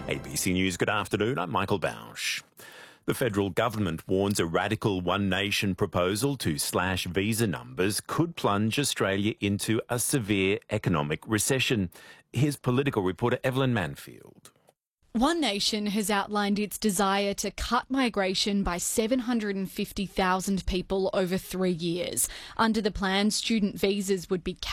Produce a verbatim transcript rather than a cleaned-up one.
A B C News, good afternoon. I'm Michael Bausch. The federal government warns a radical One Nation proposal to slash visa numbers could plunge Australia into a severe economic recession. Here's political reporter Evelyn Manfield. One Nation has outlined its desire to cut migration by seven hundred fifty thousand people over three years. Under the plan, student visas would be capped